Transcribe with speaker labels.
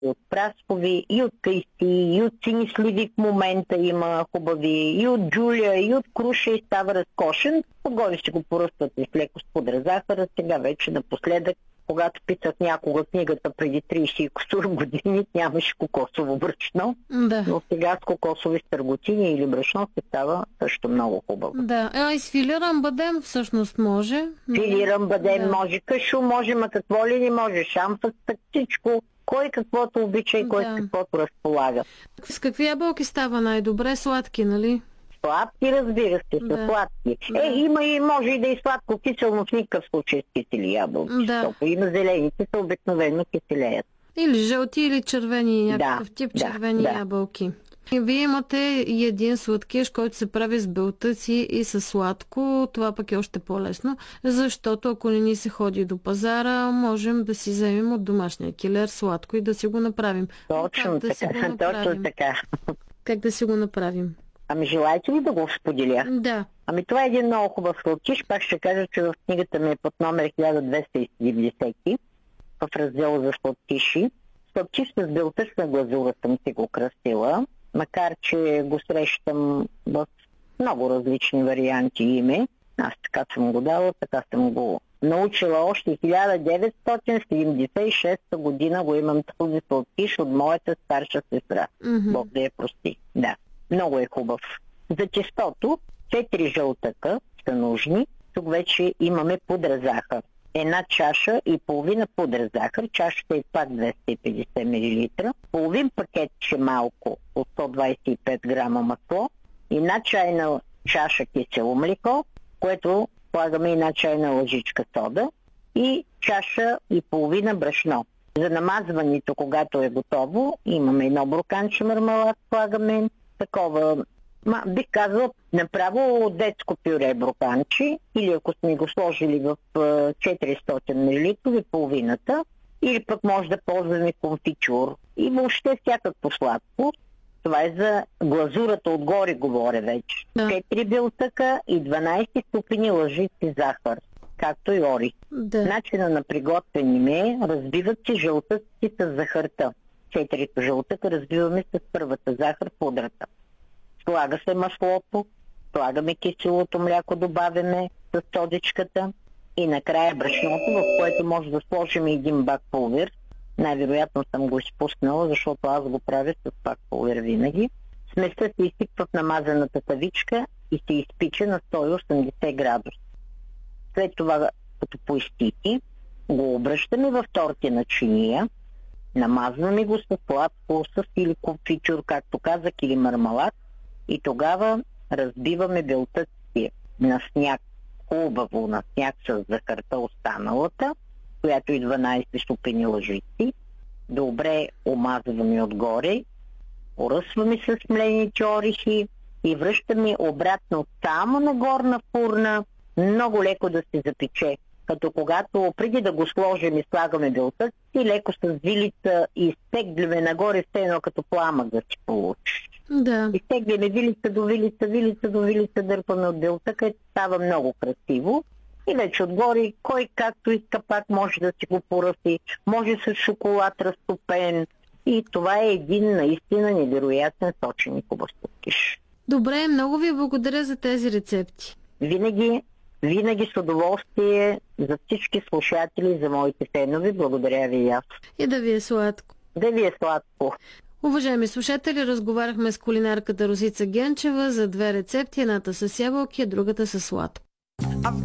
Speaker 1: и от праскови, и от кайси, и от сини сливи в момента има хубави, и от джулия, и от круша и става разкошен. Отгоре ще го поръствате с леко с пудра захара. Сега вече напоследък, когато писах някога книгата преди 30 и кусур години, нямаше кокосово брашно.
Speaker 2: Да.
Speaker 1: Но сега с кокосови стърготини или брашно се става също много хубаво.
Speaker 2: Да, и с филиран бадем всъщност може.
Speaker 1: Филиран бадем може, кашу може, ма какво ли не може, шамфа, всичко. Кой каквото обича и кой каквото разполага.
Speaker 2: С какви ябълки става най-добре? Сладки, нали?
Speaker 1: Сладки, разбира се, са сладки. Има и може и да и сладко кисело, в никакъв случай с кисели ябълки.
Speaker 2: Да.
Speaker 1: Има зелените, са обикновено киселеят.
Speaker 2: Или жълти, или червени, някакъв тип червени ябълки. И вие имате и един сладкиш, който се прави с белтъци и с сладко. Това пък е още по-лесно, защото ако не ни се ходи до пазара, можем да си вземем от домашния килер сладко и да си го направим.
Speaker 1: Точно така.
Speaker 2: Как да си го направим?
Speaker 1: Ами желаете ли да го споделя?
Speaker 2: Да.
Speaker 1: Ами това е един много хубав сладкиш. Пак ще кажа, че в книгата ми е под номер 1270 в раздела за сладкиши. Сладкиш с белтъчна глазура съм си го кръстила, макар че го срещам в много различни варианти име. Аз така съм го дала, така съм го научила още 1976 година го имам този сладкиш от моята старша сестра. Бог да я прости. Да, много е хубав. За тестото 4 жълтъка са нужни. Тук вече имаме пудра захар. Една чаша и половина пудра захар. Чашата е пак 250 мл. Половин пакетче малко от 125 грама масло. Една чайна чаша кисело млеко, което слагаме една чайна лъжичка сода и чаша и половина брашно. За намазването, когато е готово, имаме едно броканче мармалад, слагаме такова, бих казала, направо детско пюре броканче, или ако сме го сложили в 400 мл, половината, или пък може да ползваме конфитюр и въобще всякакво сладко. Това е за глазурата, отгоре говоря вече. 4 белтъка и 12 ступени лъжици захар, както и ори. Начина на приготвяне ми е, разбиват се жълтъци с захарта. 4 жълтъка разбиваме с първата захар, пудрата. Слага се маслото, слагаме киселото мляко, добавяме с содичката и накрая брашното, в което може да сложим един бак пулвер. Най-вероятно съм го изпуснала, защото аз го правя с бак пулвер винаги. Сместа се изсипва в намазаната тавичка и се изпича на 180 градуса. След това, като поизтики, го обръщаме в тортена чиния, намазваме го с сладко, с или конфитюр, както казах, или мармалад, и тогава разбиваме белтъците на сняг, хубаво на сняг с захарта останалата, която и 12 ступени лъжици. Добре омазваме отгоре, оръсваме с млените орехи и връщаме обратно само на горна фурна, много леко да се запече. Като когато преди да го сложим и слагаме белтъци, леко с вилица и изтегляме нагоре, все едно като пламък да си получи.
Speaker 2: Да.
Speaker 1: Изтегляме вилица до вилица, дърпаме от белтъка и става много красиво. И вече отгоре, кой както иска пак може да си го поръси, може с шоколад разтопен. И това е един наистина невероятен сочен и хубав сладкиш.
Speaker 2: Добре, много ви благодаря за тези рецепти.
Speaker 1: Винаги с удоволствие за всички слушатели, за моите фенове. Благодаря ви и аз.
Speaker 2: И да ви е сладко.
Speaker 1: Да ви е сладко.
Speaker 2: Уважаеми слушатели, разговаряхме с кулинарката Росица Генчева за 2 рецепти, едната с ябълки, а другата с сладко.